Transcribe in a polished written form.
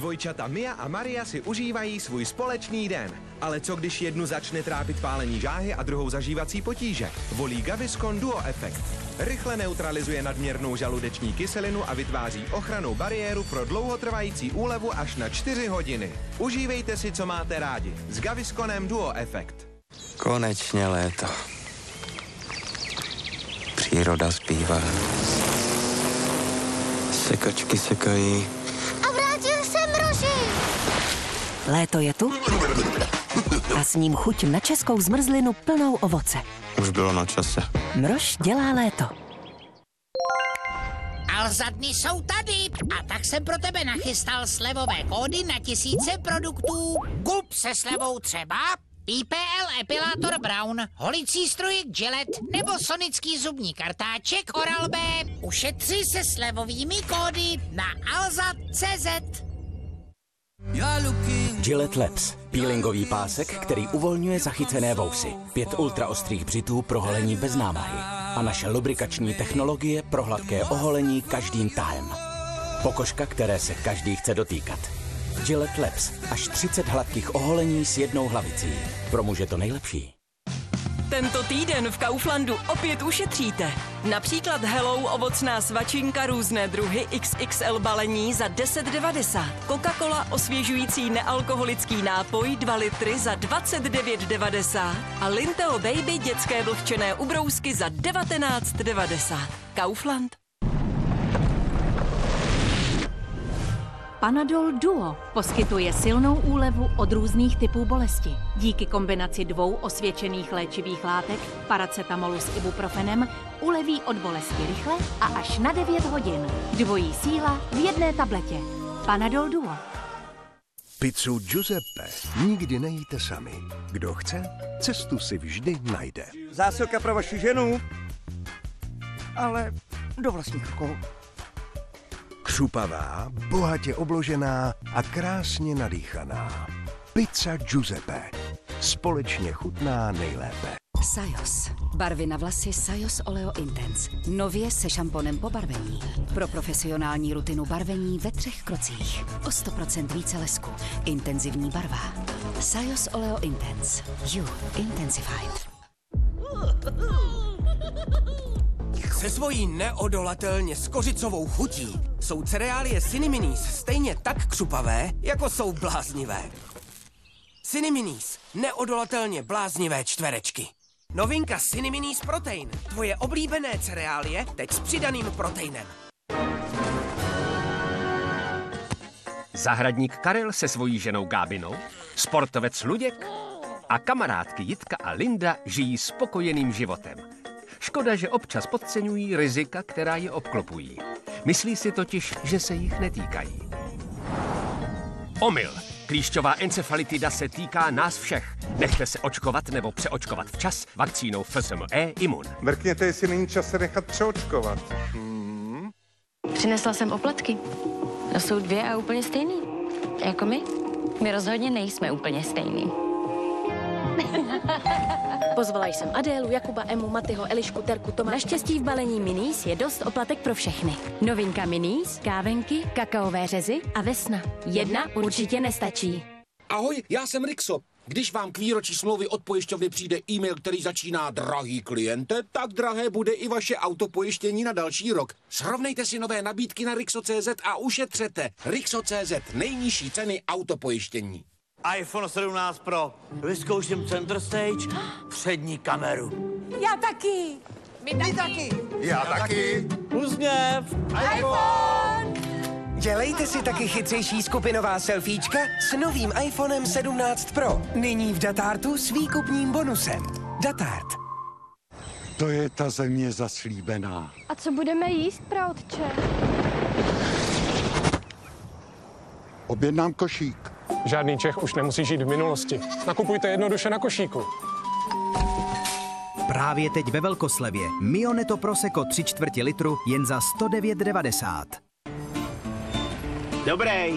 Dvojčata Mia a Maria si užívají svůj společný den. Ale co když jednu začne trápit pálení žáhy a druhou zažívací potíže? Volí Gaviscon Duo Effect. Rychle neutralizuje nadměrnou žaludeční kyselinu a vytváří ochrannou bariéru pro dlouhotrvající úlevu až na 4 hodiny. Užívejte si, co máte rádi. S Gavisconem Duo Effect. Konečně léto. Příroda zpívá. Sekačky sekají. A vrátil se mroží. Léto je tu a s ním chuť na českou zmrzlinu plnou ovoce. Už bylo na čase. Mrož dělá léto. Alza dny jsou tady a tak jsem pro tebe nachystal slevové kódy na tisíce produktů. Kup se slevou třeba IPL epilátor Brown, holicí strojek Gillette nebo sonický zubní kartáček Oral-B. Ušetři se slevovými kódy na alza.cz. Gillette Labs. Peelingový pásek, který uvolňuje zachycené vousy. 5 ultraostrých břitů pro holení bez námahy. A naše lubrikační technologie pro hladké oholení každým tahem. Pokožka, které se každý chce dotýkat. Gillette Labs. Až 30 hladkých oholení s jednou hlavicí. Pro muže to nejlepší. Tento týden v Kauflandu opět ušetříte. Například Hello ovocná svačinka různé druhy XXL balení za 10,90. Coca-Cola osvěžující nealkoholický nápoj 2 litry za 29,90. A Lintel Baby dětské vlhčené ubrousky za 19,90. Kaufland. Panadol Duo poskytuje silnou úlevu od různých typů bolesti. Díky kombinaci 2 osvědčených léčivých látek, paracetamolu s ibuprofenem, uleví od bolesti rychle a až na 9 hodin. Dvojí síla v jedné tabletě. Panadol Duo. Pizzu Giuseppe nikdy nejíte sami. Kdo chce, cestu si vždy najde. Zásilka pro vaši ženu, ale do vlastních rukou. Křupavá, bohatě obložená a krásně nadýchaná. Pizza Giuseppe. Společně chutná nejlépe. Sajos. Barvy na vlasy Sajos Oleo Intense. Nově se šamponem po barvení. Pro profesionální rutinu barvení ve 3 krocích. O 100% více lesku. Intenzivní barva. Sajos Oleo Intense. You Intensified. Se svojí neodolatelně skořicovou chutí jsou cereálie Ciniminis stejně tak křupavé, jako jsou bláznivé. Ciniminis. Neodolatelně bláznivé čtverečky. Novinka Ciniminis Protein. Tvoje oblíbené cereálie teď s přidaným proteinem. Zahradník Karel se svojí ženou Gábinou, sportovec Luděk a kamarádky Jitka a Linda žijí spokojeným životem. Škoda, že občas podceňují rizika, která je obklopují. Myslí si totiž, že se jich netýkají. Omyl. Klíšťová encefalitida se týká nás všech. Nechte se očkovat nebo přeočkovat včas vakcínou FSME Imun. Mrkněte, jestli není čas se nechat přeočkovat. Přinesla jsem opletky. To jsou 2 a úplně stejný. Jako my. My rozhodně nejsme úplně stejný. Pozvala jsem Adélu, Jakuba, Emu, Matyho, Elišku, Terku, Toma. Naštěstí v balení Minis je dost oplatek pro všechny. Novinka Minis, kávenky, kakaové řezy a vesna. Jedna určitě nestačí. Ahoj, já jsem Rixo. Když vám k výročí smlouvy od pojišťovny přijde e-mail, který začíná drahý kliente, tak drahé bude i vaše autopojištění na další rok. Srovnejte si nové nabídky na Rixo.cz a ušetřete. Rixo.cz, nejnižší ceny autopojištění. iPhone 17 Pro. Vyzkouším center stage, přední kameru. Já taky. My taky. Já taky. Uzněv. iPhone! Dělejte si taky chytřejší skupinová selfiečka s novým iPhonem 17 Pro. Nyní v Datartu s výkupním bonusem. Datart. To je ta země zaslíbená. A co budeme jíst, praotče? Objednám košík. Žádný Čech už nemusí žít v minulosti. Nakupujte jednoduše na košíku. Právě teď ve velkoslevě Mioneto Prosecco 3/4 litru jen za 109,90. Dobrý.